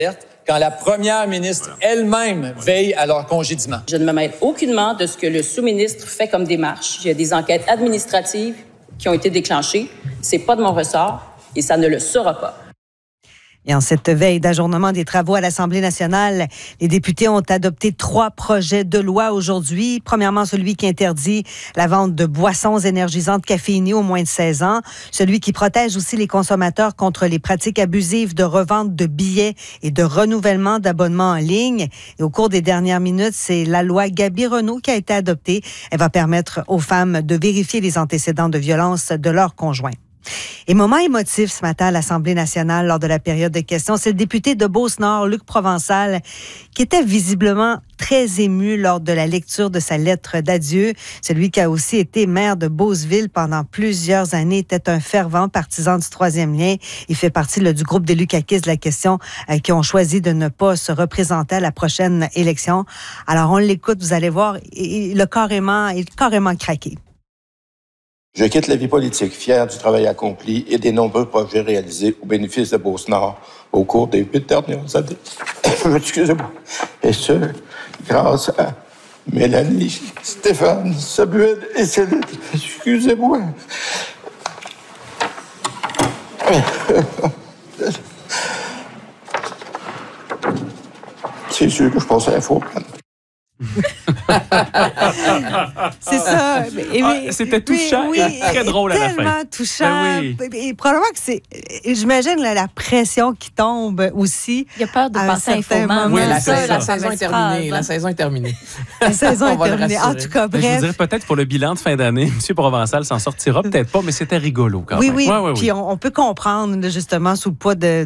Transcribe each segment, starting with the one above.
quand la première ministre elle-même veille à leur congédiement. Je ne me mêle aucunement de ce que le sous-ministre fait comme démarche. Il y a des enquêtes administratives qui ont été déclenchées. C'est pas de mon ressort et ça ne le sera pas. Et en cette veille d'ajournement des travaux à l'Assemblée nationale, les députés ont adopté 3 projets de loi aujourd'hui. Premièrement, celui qui interdit la vente de boissons énergisantes caféinées aux moins de 16 ans. Celui qui protège aussi les consommateurs contre les pratiques abusives de revente de billets et de renouvellement d'abonnements en ligne. Et au cours des dernières minutes, c'est la loi Gabi-Renaud qui a été adoptée. Elle va permettre aux femmes de vérifier les antécédents de violence de leur conjoint. Et moment émotif ce matin à l'Assemblée nationale lors de la période de questions, c'est le député de Beauce-Nord, Luc Provençal, qui était visiblement très ému lors de la lecture de sa lettre d'adieu. Celui qui a aussi été maire de Beauceville pendant plusieurs années était un fervent partisan du troisième lien. Il fait partie du groupe d'élus caquistes de la question qui ont choisi de ne pas se représenter à la prochaine élection. Alors on l'écoute, vous allez voir, il a carrément craqué. Je quitte la vie politique, fier du travail accompli et des nombreux projets réalisés au bénéfice de Beauce-Nord au cours des 8 dernières années. Excusez-moi. Et ce, grâce à Mélanie, Stéphane, Samuel et Céline. Excusez-moi. C'est sûr que je pensais à un faux plan. C'est ça. C'était touchant et très drôle à la fin. Tellement touchant. Et probablement que j'imagine la pression qui tombe aussi. Il y a peur de passer un faux moment. Oui, la saison est terminée. La saison est terminée. La saison est terminée. En tout cas, bref. Je vous dirais peut-être pour le bilan de fin d'année, M. Provençal s'en sortira peut-être pas, mais c'était rigolo quand même. Oui. Puis on peut comprendre justement sous le poids de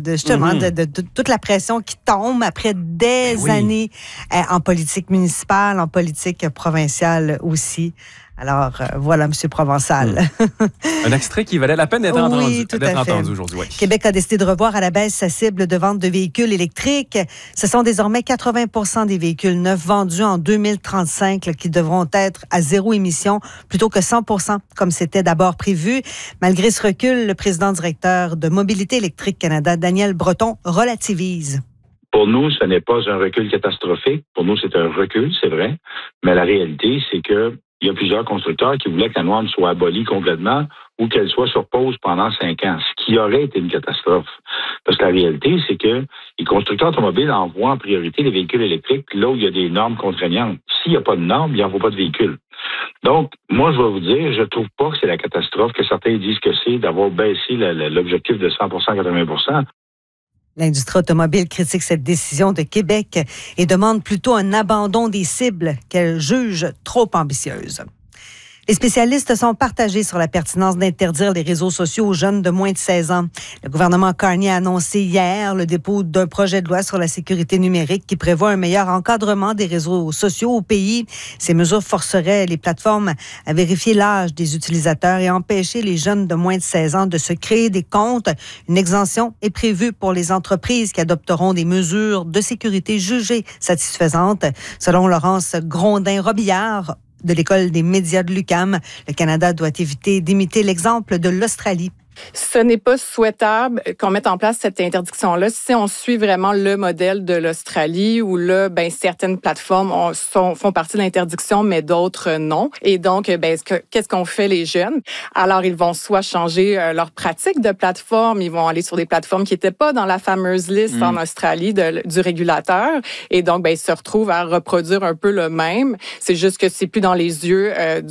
toute la pression qui tombe après des années en politique municipale, en politique provinciale aussi. Alors, voilà, M. Provençal. Un extrait qui valait la peine d'être entendu aujourd'hui. Oui. Québec a décidé de revoir à la baisse sa cible de vente de véhicules électriques. Ce sont désormais 80% des véhicules neufs vendus en 2035 qui devront être à zéro émission plutôt que 100% comme c'était d'abord prévu. Malgré ce recul, le président-directeur de Mobilité électrique Canada, Daniel Breton, relativise. Pour nous, ce n'est pas un recul catastrophique. Pour nous, c'est un recul, c'est vrai. Mais la réalité, c'est que il y a plusieurs constructeurs qui voulaient que la douane soit abolie complètement ou qu'elle soit sur pause pendant 5 ans, ce qui aurait été une catastrophe. Parce que la réalité, c'est que les constructeurs automobiles envoient en priorité les véhicules électriques là où il y a des normes contraignantes. S'il n'y a pas de normes, il n'y envoie pas de véhicules. Donc, moi, je vais vous dire, je trouve pas que c'est la catastrophe que certains disent que c'est d'avoir baissé l'objectif de 100%, 80%. L'industrie automobile critique cette décision de Québec et demande plutôt un abandon des cibles qu'elle juge trop ambitieuses. Les spécialistes sont partagés sur la pertinence d'interdire les réseaux sociaux aux jeunes de moins de 16 ans. Le gouvernement Carney a annoncé hier le dépôt d'un projet de loi sur la sécurité numérique qui prévoit un meilleur encadrement des réseaux sociaux au pays. Ces mesures forceraient les plateformes à vérifier l'âge des utilisateurs et empêcher les jeunes de moins de 16 ans de se créer des comptes. Une exemption est prévue pour les entreprises qui adopteront des mesures de sécurité jugées satisfaisantes. Selon Laurence Grondin-Robillard, de l'École des médias de l'UQAM, le Canada doit éviter d'imiter l'exemple de l'Australie. Ce n'est pas souhaitable qu'on mette en place cette interdiction-là si on suit vraiment le modèle de l'Australie où là, certaines plateformes font partie de l'interdiction, mais d'autres non. Et donc, qu'est-ce qu'on fait les jeunes? Alors, ils vont soit changer leur pratique de plateforme, ils vont aller sur des plateformes qui n'étaient pas dans la fameuse liste en Australie du régulateur. Et donc, ils se retrouvent à reproduire un peu le même. C'est juste que c'est plus dans les yeux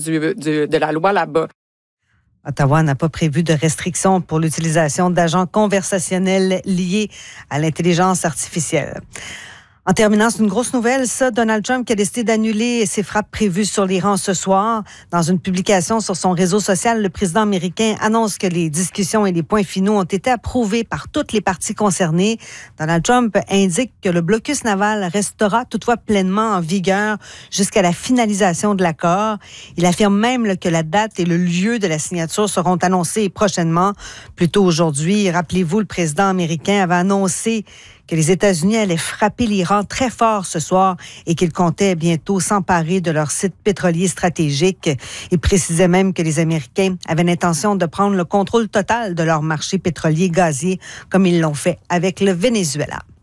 de la loi là-bas. Ottawa n'a pas prévu de restrictions pour l'utilisation d'agents conversationnels liés à l'intelligence artificielle. En terminant, c'est une grosse nouvelle, ça. Donald Trump qui a décidé d'annuler ses frappes prévues sur l'Iran ce soir. Dans une publication sur son réseau social, le président américain annonce que les discussions et les points finaux ont été approuvés par toutes les parties concernées. Donald Trump indique que le blocus naval restera toutefois pleinement en vigueur jusqu'à la finalisation de l'accord. Il affirme même que la date et le lieu de la signature seront annoncés prochainement. Plus tôt aujourd'hui, rappelez-vous, le président américain avait annoncé que les États-Unis allaient frapper l'Iran très fort ce soir et qu'ils comptaient bientôt s'emparer de leur site pétrolier stratégique. Il précisait même que les Américains avaient l'intention de prendre le contrôle total de leur marché pétrolier gazier, comme ils l'ont fait avec le Venezuela.